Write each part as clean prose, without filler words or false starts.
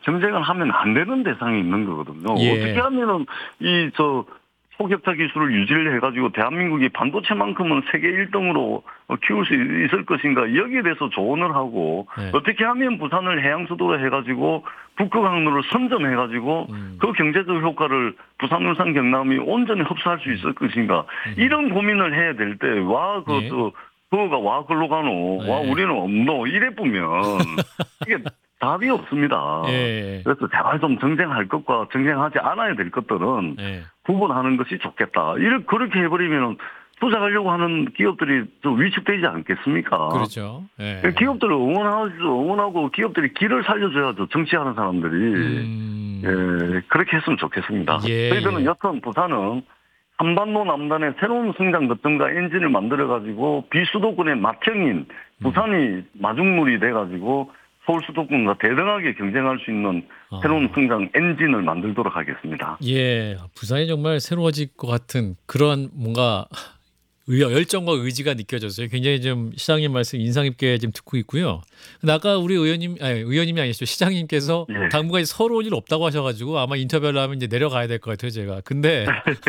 경쟁을 하면 안 되는 대상이 있는 거거든요. 예. 어떻게 하면은 초격차 기술을 유지를 해가지고 대한민국이 반도체만큼은 세계 1등으로 키울 수 있을 것인가 여기에 대해서 조언을 하고 네. 어떻게 하면 부산을 해양수도로 해가지고 북극 항로를 선점해가지고 그 경제적 효과를 부산, 울산, 경남이 온전히 흡수할 수 있을 것인가 이런 고민을 해야 될 때 예. 그거가 와 글로 가노 와 네. 우리는 없노 이래 보면 이게 답이 없습니다. 예. 그래서 제발 좀 정쟁할 것과 정쟁하지 않아야 될 것들은 예. 구분하는 것이 좋겠다. 그렇게 해버리면 투자하려고 하는 기업들이 좀 위축되지 않겠습니까? 그렇죠. 예. 기업들을 응원하고 기업들이 길을 살려줘야죠. 정치하는 사람들이. 예, 그렇게 했으면 좋겠습니다. 예. 저희들은 여튼 부산은 한반도 남단의 새로운 성장 거점과 엔진을 만들어가지고 비수도권의 맏형인 부산이 마중물이 돼가지고 서울 수도권과 대등하게 경쟁할 수 있는 새로운 성장 엔진을 만들도록 하겠습니다. 예, 부산이 정말 새로워질 것 같은 그런 뭔가 열정과 의지가 느껴졌어요. 굉장히 좀 시장님 말씀 인상 깊게 지금 듣고 있고요. 근데 아까 우리 의원님이 아니시죠. 시장님께서 예. 당분간 서울 올 일 없다고 하셔가지고 아마 인터뷰를 하면 이제 내려가야 될 것 같아요, 제가. 근데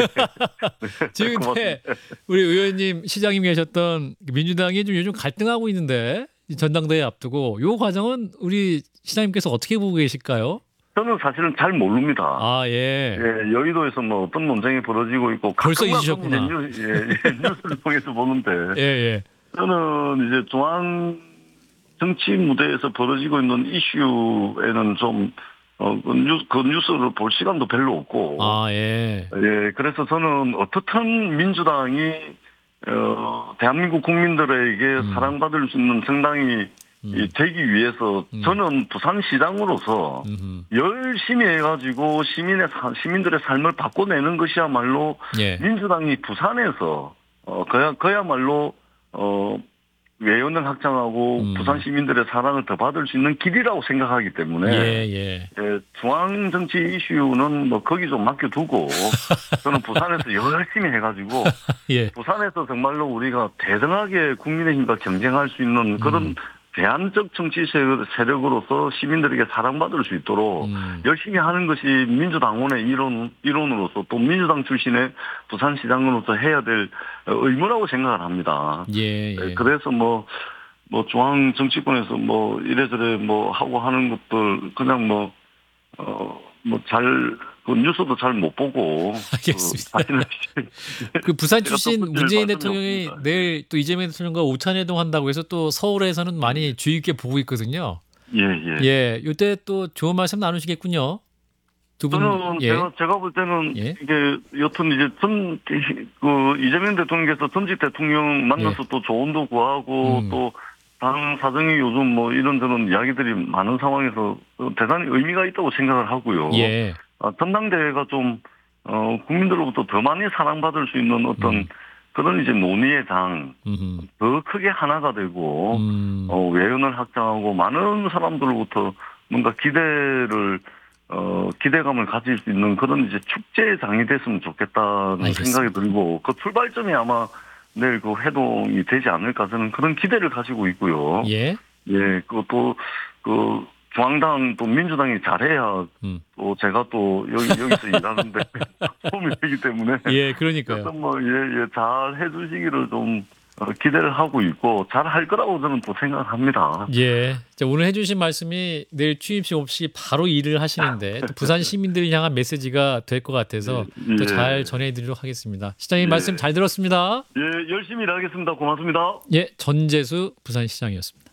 지금 근데 우리 의원님, 시장님 계셨던 민주당이 좀 요즘 갈등하고 있는데 이 전당대회 앞두고 요 과정은 우리 시장님께서 어떻게 보고 계실까요? 저는 사실은 잘 모릅니다. 아, 예. 예, 여의도에서 뭐 어떤 논쟁이 벌어지고 있고 벌써 가끔 잊으셨구나. 뉴스를 통해서 보는데 예, 예. 저는 이제 중앙 정치 무대에서 벌어지고 있는 이슈에는 좀 그 뉴스를 볼 시간도 별로 없고 아, 예. 예, 그래서 저는 어떻든 민주당이 대한민국 국민들에게 사랑받을 수 있는 정당이 되기 위해서 저는 부산시장으로서 열심히 해가지고 시민들의 삶을 바꿔내는 것이야말로 예. 민주당이 부산에서 그야말로 외연을 확장하고 부산 시민들의 사랑을 더 받을 수 있는 길이라고 생각하기 때문에 예. 중앙 정치 이슈는 뭐 거기 좀 맡겨두고 저는 부산에서 열심히 해가지고 예. 부산에서 정말로 우리가 대등하게 국민의힘과 경쟁할 수 있는 그런 대안적 정치 세력으로서 시민들에게 사랑받을 수 있도록 열심히 하는 것이 민주당원의 일원으로서 또 민주당 출신의 부산시장으로서 해야 될 의무라고 생각을 합니다. 예. 그래서 뭐 중앙 정치권에서 뭐 이래저래 뭐 하고 하는 것들 그냥 그 뉴스도 잘 못 보고. 알겠습니다. 그 부산 출신 문재인 대통령이 없습니다. 내일 또 이재명 대통령과 오찬회동 한다고 해서 또 서울에서는 많이 주의 깊게 보고 있거든요. 예. 이때 또 좋은 말씀 나누시겠군요. 두 분. 저는 예. 제가 볼 때는 예. 이게 여튼 이제 이재명 대통령께서 전직 대통령 만나서 또 조언도 구하고 또 당 사정이 요즘 뭐 이런저런 이야기들이 많은 상황에서 대단히 의미가 있다고 생각을 하고요. 예. 전당대회가 좀 국민들로부터 더 많이 사랑받을 수 있는 어떤 그런 이제 논의의 장, 더 크게 하나가 되고 외연을 확장하고 많은 사람들로부터 뭔가 기대감을 가질 수 있는 그런 이제 축제의 장이 됐으면 좋겠다는 알겠습니다. 생각이 들고 그 출발점이 아마 내일 그 회동이 되지 않을까 저는 그런 기대를 가지고 있고요. 예. 그것도 중앙당 또 민주당이 잘해야 또 제가 또 여기서 일하는데 도움이 되기 때문에 예, 그러니까요. 잘 해주시기를 좀 기대를 하고 있고 잘 할 거라고 저는 또 생각합니다. 예. 자, 오늘 해주신 말씀이 내일 취임식 없이 바로 일을 하시는데 또 부산 시민들을 향한 메시지가 될 것 같아서 또 잘 전해드리도록 하겠습니다. 시장님 말씀 잘 들었습니다. 예, 열심히 일하겠습니다. 고맙습니다. 예, 전재수 부산시장이었습니다.